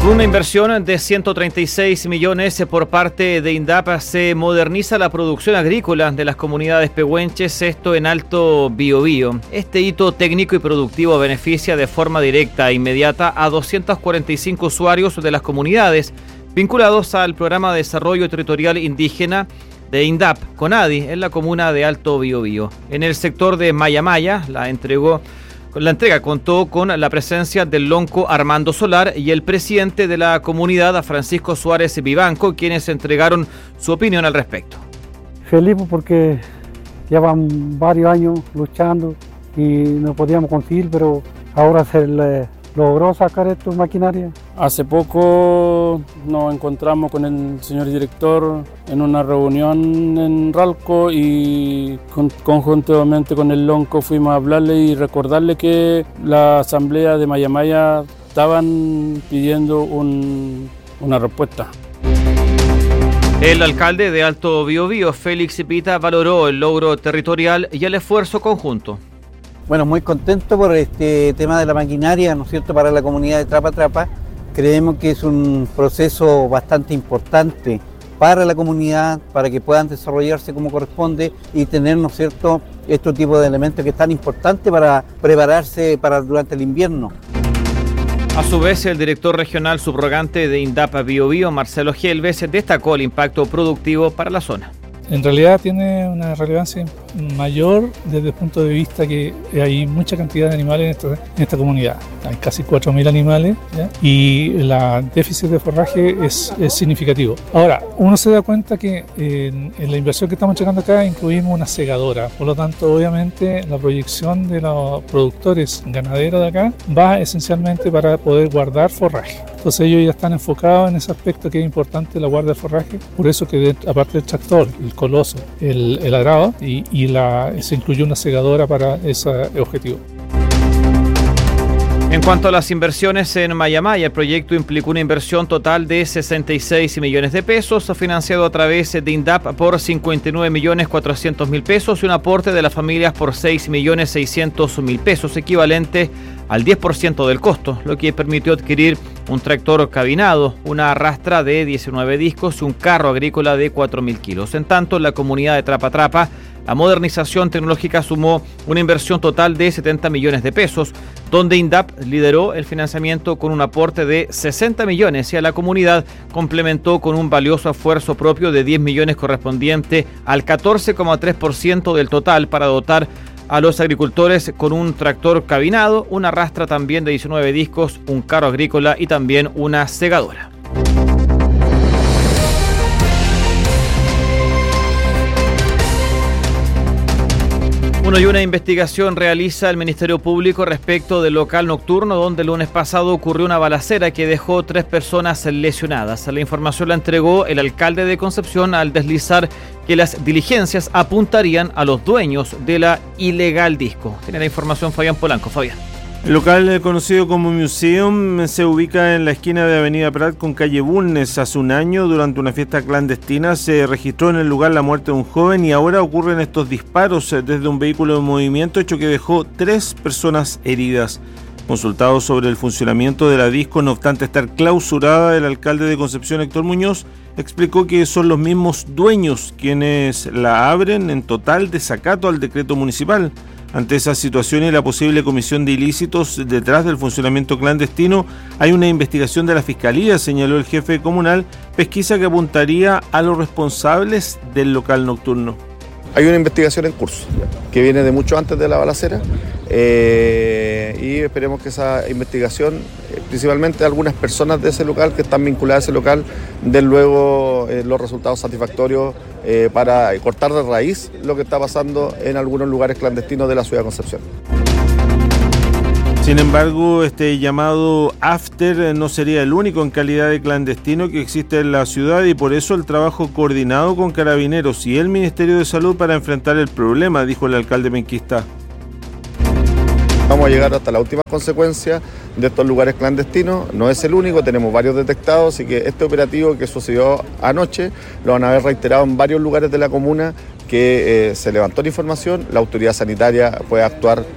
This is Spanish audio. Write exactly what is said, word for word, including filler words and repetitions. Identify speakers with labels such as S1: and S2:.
S1: Con una inversión de ciento treinta y seis millones por parte de INDAP se moderniza la producción agrícola de las comunidades pehuenches, esto en Alto Biobío. Este hito técnico y productivo beneficia de forma directa e inmediata a doscientos cuarenta y cinco usuarios de las comunidades vinculados al Programa de Desarrollo Territorial Indígena de INDAP, CONADI, en la comuna de Alto Biobío. En el sector de Maya Maya, la entregó La entrega contó con la presencia del lonco Armando Solar y el presidente de la comunidad, Francisco Suárez Vivanco, quienes entregaron su opinión al respecto.
S2: Feliz porque llevan varios años luchando y no podíamos conseguir, pero ahora se le logró sacar esta maquinaria.
S3: Hace poco nos encontramos con el señor director en una reunión en Ralco y con, conjuntamente con el Lonco fuimos a hablarle y recordarle que la asamblea de Maya Maya estaban pidiendo un, una respuesta.
S1: El alcalde de Alto Biobío, Félix Pita, valoró el logro territorial y el esfuerzo conjunto.
S4: Bueno, muy contento por este tema de la maquinaria, ¿no es cierto?, para la comunidad de Trapa Trapa. Creemos que es un proceso bastante importante para la comunidad, para que puedan desarrollarse como corresponde y tener, ¿no es cierto?, este tipo de elementos que es tan importante para prepararse para durante el invierno.
S1: A su vez, el director regional subrogante de INDAP Biobío, Marcelo Gelves, destacó el impacto productivo para la zona.
S5: En realidad tiene una relevancia mayor desde el punto de vista que hay mucha cantidad de animales en esta, en esta comunidad. Hay casi cuatro mil animales, ¿ya? Y el déficit de forraje es, es significativo. Ahora, uno se da cuenta que en, en la inversión que estamos llegando acá incluimos una segadora. Por lo tanto, obviamente, la proyección de los productores ganaderos de acá va esencialmente para poder guardar forraje. Entonces ellos ya están enfocados en ese aspecto que es importante, la guarda de forraje. Por eso que aparte del tractor, el coloso, el, el arado y, y la, se incluyó una segadora para ese objetivo.
S1: En cuanto a las inversiones en Maya Maya, el proyecto implicó una inversión total de sesenta y seis millones de pesos, financiado a través de INDAP por cincuenta y nueve millones cuatrocientos mil pesos y un aporte de las familias por seis millones seiscientos mil pesos, equivalente al diez por ciento del costo, lo que permitió adquirir un tractor cabinado, una arrastra de diecinueve discos y un carro agrícola de cuatro mil kilos. En tanto, en la comunidad de Trapa Trapa, la modernización tecnológica sumó una inversión total de setenta millones de pesos, donde INDAP lideró el financiamiento con un aporte de sesenta millones y a la comunidad complementó con un valioso esfuerzo propio de diez millones correspondiente al catorce coma tres por ciento del total para dotar a los agricultores con un tractor cabinado, una arrastra también de diecinueve discos, un carro agrícola y también una segadora. Bueno, y una investigación realiza el Ministerio Público respecto del local nocturno donde el lunes pasado ocurrió una balacera que dejó tres personas lesionadas. La información la entregó el alcalde de Concepción al deslizar que las diligencias apuntarían a los dueños de la ilegal disco. Tiene la información Fabián Polanco. Fabián.
S6: El local conocido como Museum se ubica en la esquina de Avenida Prat con calle Bulnes. Hace un año, durante una fiesta clandestina, se registró en el lugar la muerte de un joven y ahora ocurren estos disparos desde un vehículo en movimiento, hecho que dejó tres personas heridas. Consultado sobre el funcionamiento de la disco, no obstante estar clausurada, el alcalde de Concepción, Héctor Muñoz, explicó que son los mismos dueños quienes la abren en total desacato al decreto municipal. Ante esa situación y la posible comisión de ilícitos detrás del funcionamiento clandestino, hay una investigación de la Fiscalía, señaló el jefe comunal, pesquisa que apuntaría a los responsables del local nocturno.
S7: Hay una investigación en curso, que viene de mucho antes de la balacera, eh, y esperemos que esa investigación, eh, principalmente algunas personas de ese local que están vinculadas a ese local, den luego eh, los resultados satisfactorios eh, para cortar de raíz lo que está pasando en algunos lugares clandestinos de la ciudad de Concepción.
S6: Sin embargo, este llamado after no sería el único en calidad de clandestino que existe en la ciudad y por eso el trabajo coordinado con Carabineros y el Ministerio de Salud para enfrentar el problema, dijo el alcalde penquista.
S7: Vamos a llegar hasta la última consecuencia de estos lugares clandestinos, no es el único, tenemos varios detectados, así que este operativo que sucedió anoche lo van a haber reiterado en varios lugares de la comuna que eh, se levantó la información, la autoridad sanitaria puede actuar